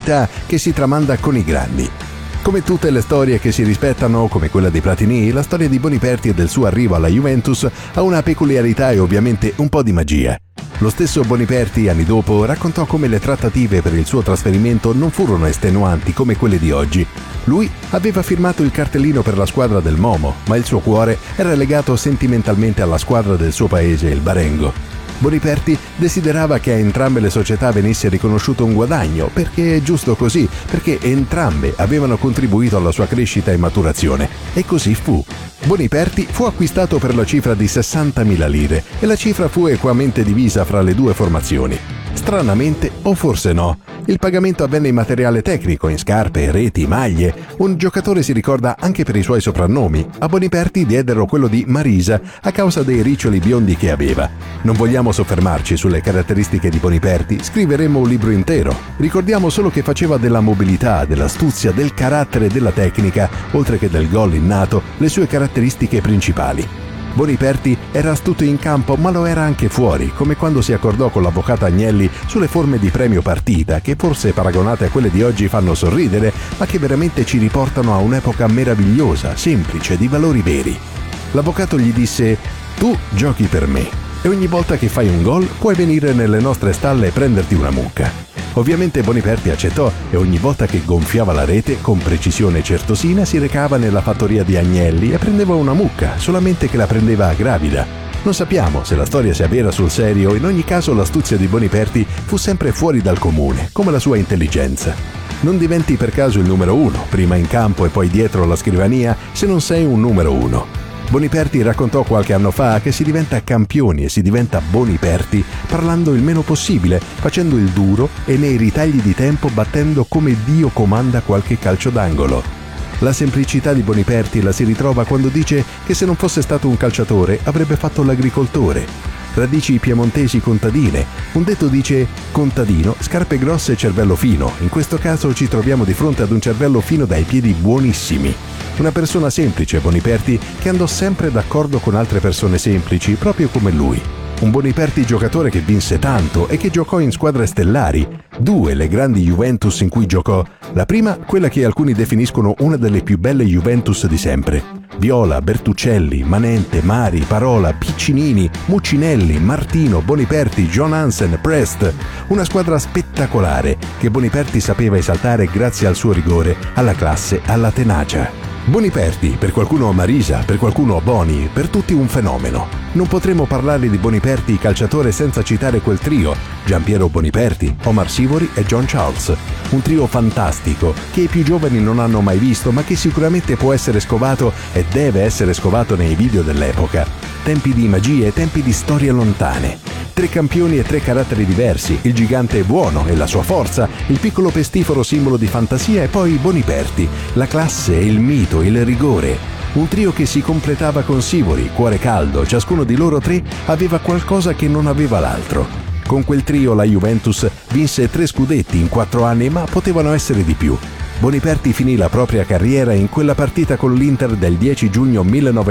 qualità che si tramanda con i grandi. Come tutte le storie che si rispettano, come quella di Platini, la storia di Boniperti e del suo arrivo alla Juventus ha una peculiarità e ovviamente un po' di magia. Lo stesso Boniperti, anni dopo, raccontò come le trattative per il suo trasferimento non furono estenuanti come quelle di oggi. Lui aveva firmato il cartellino per la squadra del Momo, ma il suo cuore era legato sentimentalmente alla squadra del suo paese, il Barengo. Boniperti desiderava che a entrambe le società venisse riconosciuto un guadagno, perché è giusto così, perché entrambe avevano contribuito alla sua crescita e maturazione, e così fu. Boniperti fu acquistato per la cifra di 60.000 lire e la cifra fu equamente divisa fra le due formazioni. Stranamente, o forse no, il pagamento avvenne in materiale tecnico, in scarpe, reti, maglie. Un giocatore si ricorda anche per i suoi soprannomi. A Boniperti diedero quello di Marisa a causa dei riccioli biondi che aveva. Non vogliamo soffermarci sulle caratteristiche di Boniperti, scriveremo un libro intero. Ricordiamo solo che faceva della mobilità, dell'astuzia, del carattere e della tecnica, oltre che del gol innato, le sue caratteristiche principali. Boniperti era astuto in campo, ma lo era anche fuori, come quando si accordò con l'avvocato Agnelli sulle forme di premio partita, che forse paragonate a quelle di oggi fanno sorridere, ma che veramente ci riportano a un'epoca meravigliosa, semplice, di valori veri. L'avvocato gli disse: «Tu giochi per me, e ogni volta che fai un gol puoi venire nelle nostre stalle e prenderti una mucca». Ovviamente Boniperti accettò e ogni volta che gonfiava la rete, con precisione certosina, si recava nella fattoria di Agnelli e prendeva una mucca, solamente che la prendeva gravida. Non sappiamo se la storia sia vera sul serio, in ogni caso l'astuzia di Boniperti fu sempre fuori dal comune, come la sua intelligenza. Non diventi per caso il numero uno, prima in campo e poi dietro la scrivania, se non sei un numero uno. Boniperti raccontò qualche anno fa che si diventa campioni e si diventa Boniperti parlando il meno possibile, facendo il duro e nei ritagli di tempo battendo come Dio comanda qualche calcio d'angolo. La semplicità di Boniperti la si ritrova quando dice che se non fosse stato un calciatore avrebbe fatto l'agricoltore. Radici piemontesi contadine. Un detto dice contadino, scarpe grosse e cervello fino. In questo caso ci troviamo di fronte ad un cervello fino dai piedi buonissimi. Una persona semplice, Boniperti, che andò sempre d'accordo con altre persone semplici, proprio come lui. Un Boniperti giocatore che vinse tanto e che giocò in squadre stellari. 2 le grandi Juventus in cui giocò. La prima, quella che alcuni definiscono una delle più belle Juventus di sempre. Viola, Bertuccelli, Manente, Mari, Parola, Piccinini, Muccinelli, Martino, Boniperti, John Hansen, Prest. Una squadra spettacolare che Boniperti sapeva esaltare grazie al suo rigore, alla classe, alla tenacia. Boniperti, per qualcuno Marisa, per qualcuno Boni, per tutti un fenomeno. Non potremo parlare di Boniperti calciatore senza citare quel trio, Giampiero Boniperti, Omar Sivori e John Charles. Un trio fantastico che i più giovani non hanno mai visto, ma che sicuramente può essere scovato e deve essere scovato nei video dell'epoca. Tempi di magie, tempi di storie lontane. 3 campioni e 3 caratteri diversi, il gigante buono e la sua forza, il piccolo pestifero simbolo di fantasia e poi Boniperti, la classe, il mito, il rigore. Un trio che si completava con Sivori, cuore caldo, ciascuno di loro 3 aveva qualcosa che non aveva l'altro. Con quel trio la Juventus vinse 3 scudetti in 4 anni, ma potevano essere di più. Boniperti finì la propria carriera in quella partita con l'Inter del 10 giugno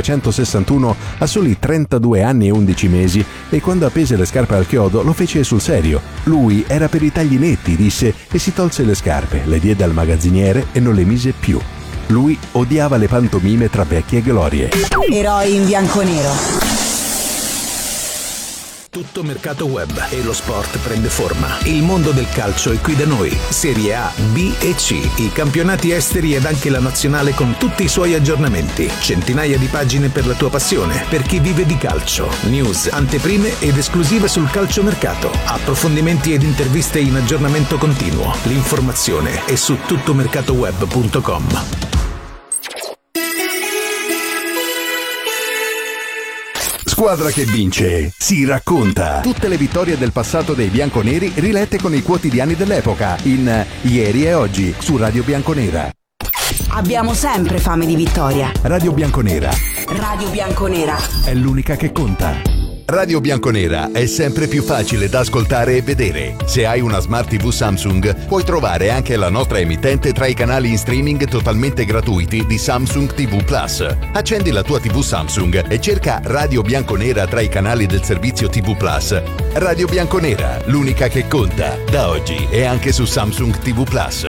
1961 a soli 32 anni e 11 mesi e quando appese le scarpe al chiodo lo fece sul serio. Lui era per i tagli netti, disse, e si tolse le scarpe, le diede al magazziniere e non le mise più. Lui odiava le pantomime tra vecchie glorie. Eroi in bianconero. Tutto mercato web e lo sport prende forma. Il mondo del calcio è qui da noi. Serie A, B e C, i campionati esteri ed anche la nazionale con tutti i suoi aggiornamenti. Centinaia di pagine per la tua passione, per chi vive di calcio. News, anteprime ed esclusive sul calciomercato. Approfondimenti ed interviste in aggiornamento continuo. L'informazione è su tuttomercatoweb.com. Squadra che vince, si racconta. Tutte le vittorie del passato dei bianconeri rilette con i quotidiani dell'epoca in Ieri e Oggi su Radio Bianconera. Abbiamo sempre fame di vittoria. Radio Bianconera. Radio Bianconera È l'unica che conta. Radio Bianconera è sempre più facile da ascoltare e vedere. Se hai una Smart TV Samsung, puoi trovare anche la nostra emittente tra i canali in streaming totalmente gratuiti di Samsung TV Plus. Accendi la tua TV Samsung e cerca Radio Bianconera tra i canali del servizio TV Plus. Radio Bianconera, l'unica che conta, da oggi e anche su Samsung TV Plus.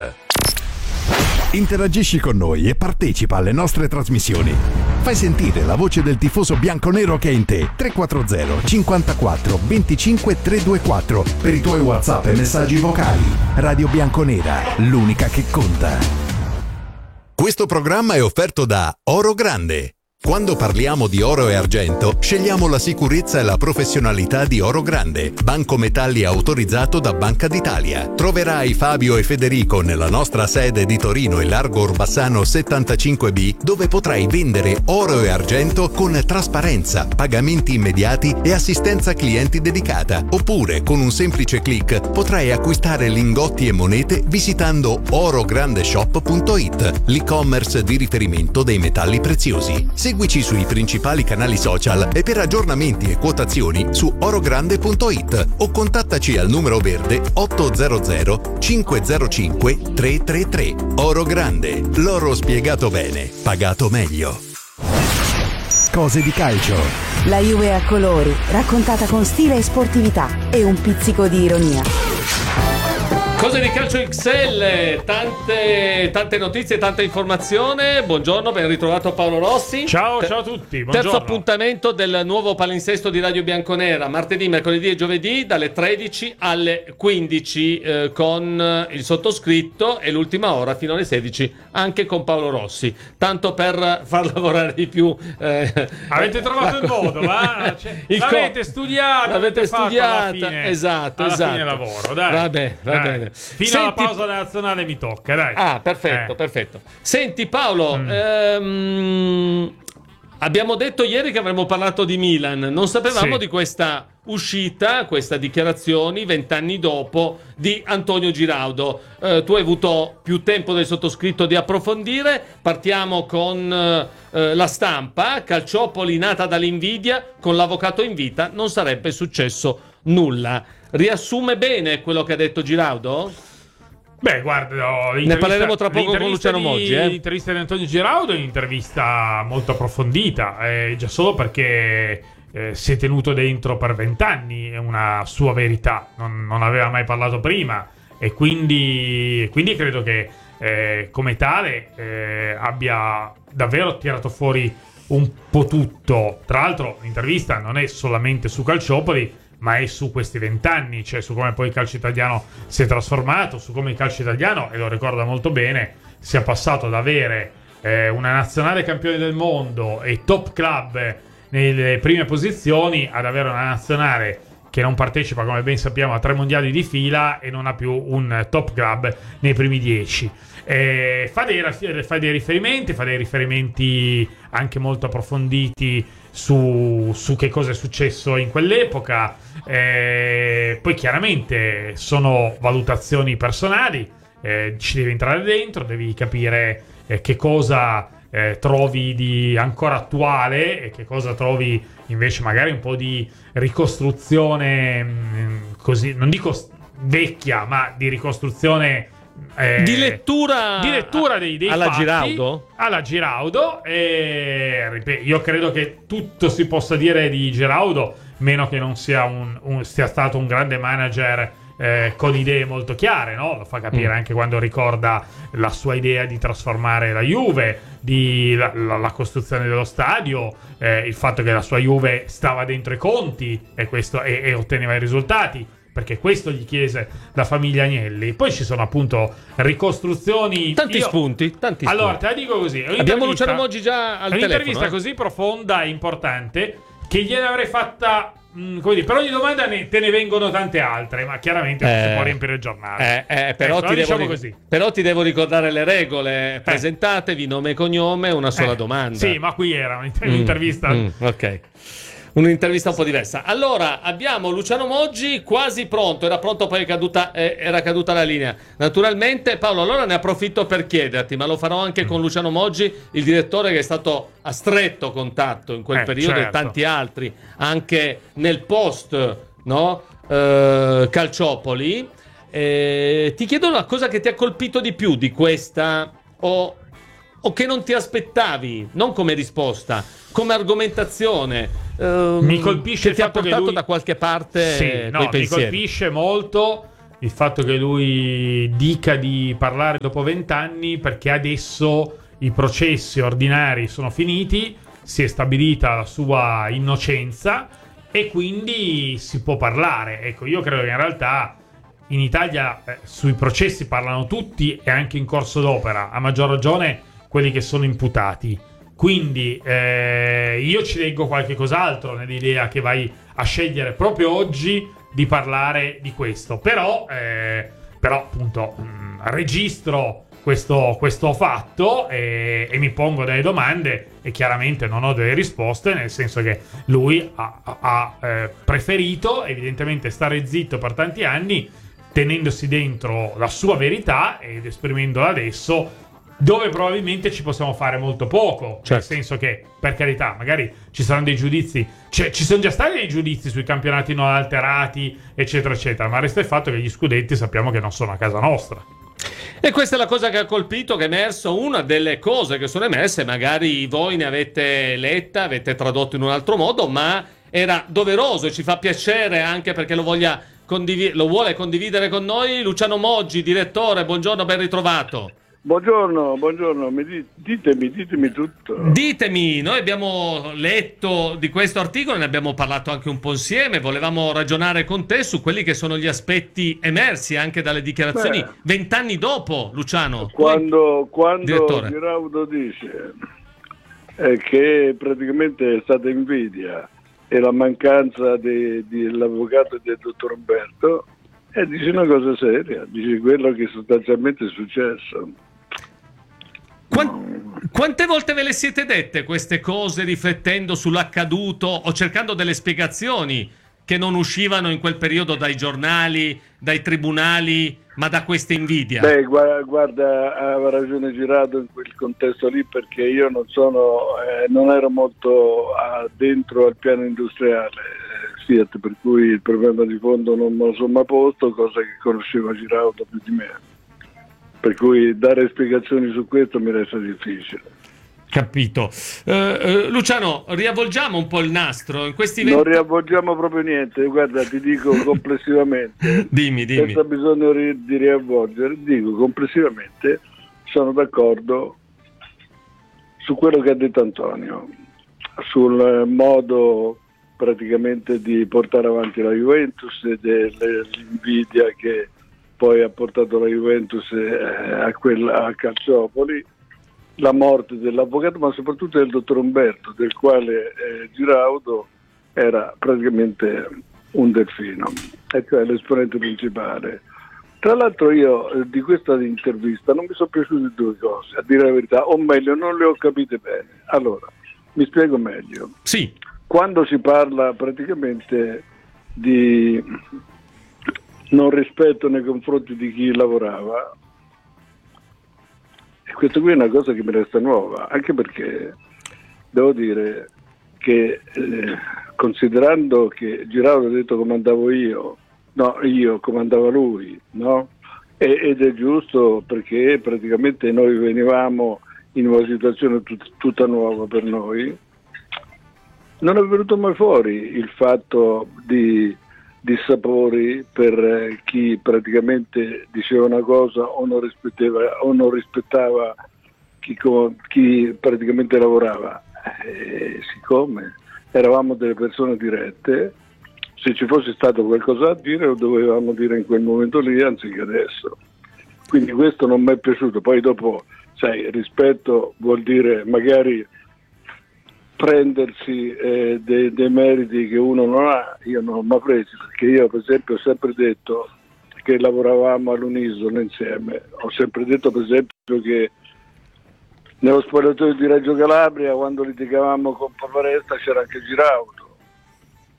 Interagisci con noi e partecipa alle nostre trasmissioni. Fai sentire la voce del tifoso bianconero che è in te. 340 54 25 324 per i tuoi WhatsApp e messaggi vocali. Radio Bianconera, l'unica che conta. Questo programma è offerto da Oro Grande. Quando parliamo di oro e argento, scegliamo la sicurezza e la professionalità di Oro Grande, banco metalli autorizzato da Banca d'Italia. Troverai Fabio e Federico nella nostra sede di Torino e Largo Orbassano 75B, dove potrai vendere oro e argento con trasparenza, pagamenti immediati e assistenza clienti dedicata. Oppure, con un semplice click, potrai acquistare lingotti e monete visitando orograndeshop.it, l'e-commerce di riferimento dei metalli preziosi. Seguici sui principali canali social e per aggiornamenti e quotazioni su orogrande.it o contattaci al numero verde 800 505 333. Oro Grande, l'oro spiegato bene, pagato meglio. Cose di calcio. La Juve a colori, raccontata con stile e sportività e un pizzico di ironia. Cose di calcio XL, tante notizie, tanta informazione. Buongiorno, ben ritrovato Paolo Rossi. Ciao a tutti, buongiorno. Terzo appuntamento del nuovo palinsesto di Radio Bianconera, martedì, mercoledì e giovedì dalle 13 alle 15 con il sottoscritto e l'ultima ora fino alle 16 anche con Paolo Rossi. Tanto per far lavorare di più. Avete trovato il modo, va? L'avete studiato, l'avete studiata, alla fine, esatto. fine lavoro, dai. Va bene. Fino alla pausa nazionale mi tocca, dai. Ah, perfetto. Senti Paolo, abbiamo detto ieri che avremmo parlato di Milan. Non sapevamo di questa uscita, questa dichiarazioni 20 anni dopo di Antonio Giraudo. Tu hai avuto più tempo del sottoscritto di approfondire. Partiamo con la Stampa. Calciopoli nata dall'invidia, con l'avvocato in vita non sarebbe successo nulla. Riassume bene quello che ha detto Giraudo? Beh, guarda, ne parleremo tra poco con Luciano Moggi. L'intervista di Antonio Giraudo è un'intervista molto approfondita, già solo perché si è tenuto dentro per 20 anni, è una sua verità, non aveva mai parlato prima e quindi credo che come tale abbia davvero tirato fuori un po' tutto. Tra l'altro l'intervista non è solamente su Calciopoli, ma è su questi 20 anni, cioè su come poi il calcio italiano si è trasformato, su come il calcio italiano, e lo ricorda molto bene, sia passato ad avere una nazionale campione del mondo e top club nelle prime posizioni ad avere una nazionale che non partecipa, come ben sappiamo, a 3 mondiali di fila e non ha più un top club nei primi 10. Fa dei riferimenti anche molto approfonditi su che cosa è successo in quell'epoca. Poi chiaramente sono valutazioni personali, ci devi entrare dentro, devi capire che cosa trovi di ancora attuale e che cosa trovi invece magari un po' di ricostruzione, così non dico vecchia, ma di ricostruzione di lettura dei alla fatti, alla Giraudo. Io credo che tutto si possa dire di Giraudo, meno che non sia sia stato un grande manager con idee molto chiare, no? Lo fa capire anche quando ricorda la sua idea di trasformare la Juve, la costruzione dello stadio, il fatto che la sua Juve stava dentro i conti e otteneva i risultati, perché questo gli chiese la famiglia Agnelli. Poi ci sono appunto ricostruzioni, tanti spunti. Allora te la dico così, abbiamo Luciano Moggi già al telefono, un'intervista così profonda e importante che gliene avrei fatta, come dire, per ogni domanda te ne vengono tante altre, ma chiaramente non si può riempire il giornale. Però ti devo ricordare le regole. Presentatevi, nome e cognome, una sola domanda. Sì, ma qui era un'intervista. Ok. Un'intervista un po' diversa. Allora, abbiamo Luciano Moggi quasi pronto, era pronto, poi era caduta la linea. Naturalmente, Paolo, allora ne approfitto per chiederti, ma lo farò anche con Luciano Moggi, il direttore che è stato a stretto contatto in quel periodo, certo. E tanti altri, anche nel post, no? Calciopoli. Ti chiedo una cosa che ti ha colpito di più di questa, o che non ti aspettavi, non come risposta, come argomentazione. Mi colpisce che ti ha portato lui da qualche parte. Sì, no, mi colpisce molto il fatto che lui dica di parlare dopo 20 anni, perché adesso i processi ordinari sono finiti, si è stabilita la sua innocenza e quindi si può parlare. Ecco, io credo che in realtà in Italia sui processi parlano tutti e anche in corso d'opera, a maggior ragione quelli che sono imputati. Quindi io ci leggo qualche cos'altro nell'idea che vai a scegliere proprio oggi di parlare di questo. Però appunto registro questo fatto e mi pongo delle domande e chiaramente non ho delle risposte, nel senso che lui ha preferito evidentemente stare zitto per tanti anni, tenendosi dentro la sua verità ed esprimendola adesso, dove probabilmente ci possiamo fare molto poco. Certo. Nel senso che, per carità, magari ci saranno dei giudizi, cioè ci sono già stati dei giudizi sui campionati non alterati, eccetera eccetera, ma resta il fatto che gli scudetti sappiamo che non sono a casa nostra. E questa è la cosa che ha colpito, che è emerso, una delle cose che sono emerse, magari voi ne avete letta, avete tradotto in un altro modo, ma era doveroso e ci fa piacere anche perché lo vuole condividere con noi. Luciano Moggi, direttore, buongiorno, ben ritrovato. Buongiorno, ditemi tutto. Ditemi, noi abbiamo letto di questo articolo, ne abbiamo parlato anche un po' insieme, volevamo ragionare con te su quelli che sono gli aspetti emersi anche dalle dichiarazioni 20 anni dopo, Luciano. Quando Giraudo dice che praticamente è stata invidia e la mancanza dell'avvocato e del dottor Umberto, dice una cosa seria, dice quello che sostanzialmente è successo. Quante volte ve le siete dette queste cose riflettendo sull'accaduto o cercando delle spiegazioni che non uscivano in quel periodo dai giornali, dai tribunali, ma da questa invidia? Beh, guarda, aveva ragione Giraudo in quel contesto lì, perché io non ero molto dentro al piano industriale Fiat, per cui il problema di fondo non me lo sono mai posto, cosa che conosceva Giraudo più di me. Per cui dare spiegazioni su questo mi resta difficile. Capito. Luciano, riavvolgiamo un po' il nastro. In questi Non riavvolgiamo proprio niente, guarda, ti dico complessivamente, dimmi. senza bisogno di riavvolgere, dico complessivamente sono d'accordo su quello che ha detto Antonio, sul modo praticamente di portare avanti la Juventus e dell'invidia che poi ha portato la Juventus a Calciopoli, la morte dell'avvocato, ma soprattutto del dottor Umberto, del quale Giraudo era praticamente un delfino, e cioè l'esponente principale. Tra l'altro io di questa intervista non mi sono piaciute due cose, a dire la verità, o meglio non le ho capite bene. Allora, mi spiego meglio. Sì. Quando si parla praticamente di non rispetto nei confronti di chi lavorava, e questo qui è una cosa che mi resta nuova, anche perché devo dire che considerando che Giraudo ha detto comandavo io comandava lui, no? Ed è giusto, perché praticamente noi venivamo in una situazione tutta nuova per noi. Non è venuto mai fuori il fatto di dissapori per chi praticamente diceva una cosa o non rispettava chi praticamente lavorava. Siccome eravamo delle persone dirette, se ci fosse stato qualcosa da dire lo dovevamo dire in quel momento lì anziché adesso. Quindi questo non mi è piaciuto. Poi dopo, sai, rispetto vuol dire magari prendersi dei meriti che uno non ha. Io non ho mai presi, perché io per esempio ho sempre detto che lavoravamo all'unisono insieme. Ho sempre detto per esempio che nello spogliatoio di Reggio Calabria, quando litigavamo con Pavaresta, c'era anche Giraudo,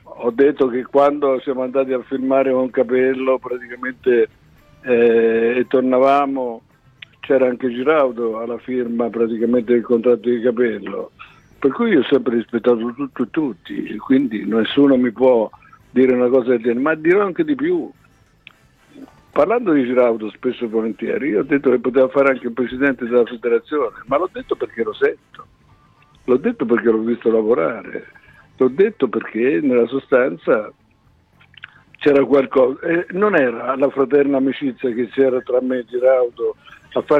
ho detto che quando siamo andati a filmare con Capello praticamente e tornavamo, c'era anche Giraudo alla firma praticamente del contratto di Capello, per cui io ho sempre rispettato tutto e tutti, quindi nessuno mi può dire una cosa del genere, ma dirò anche di più. Parlando di Giraudo spesso e volentieri, io ho detto che poteva fare anche il presidente della federazione, ma l'ho detto perché lo sento, l'ho detto perché l'ho visto lavorare, l'ho detto perché nella sostanza c'era qualcosa, non era la fraterna amicizia che c'era tra me e Giraudo a fare